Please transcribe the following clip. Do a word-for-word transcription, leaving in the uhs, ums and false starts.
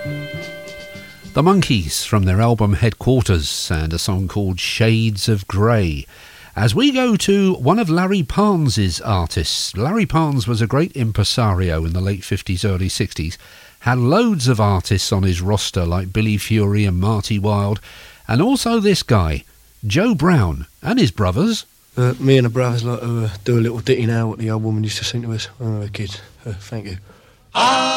The Monkees from their album Headquarters and a song called Shades of Grey. As we go to one of Larry Parnes' artists. Larry Parnes was a great impresario in the late fifties, early sixties. Had loads of artists on his roster like Billy Fury and Marty Wilde. And also this guy, Joe Brown, and his brothers. Uh, me and the brothers like to uh, do a little ditty now what the old woman used to sing to us when we were kids. Uh, thank you.